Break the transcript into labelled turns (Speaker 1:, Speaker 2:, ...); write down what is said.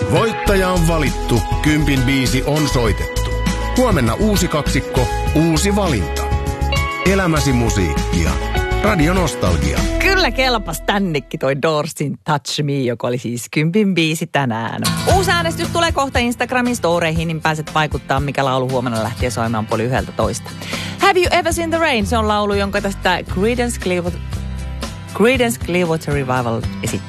Speaker 1: Voittaja on valittu, 10 biisi on soitettu. Huomenna uusi kaksikko, uusi valinta. Elämäsi musiikkia. Radio Nostalgia.
Speaker 2: Kyllä kelpas tännekin toi Doorsin Touch Me, joka oli siis 10 biisi tänään. Uusi äänestys tulee kohta Instagramin storeihin, niin pääset vaikuttaa, mikä laulu huomenna lähtee soimaan 11:30. Have You Ever Seen the Rain? Se on laulu, jonka tästä Creedence Clearwater Revival esittää.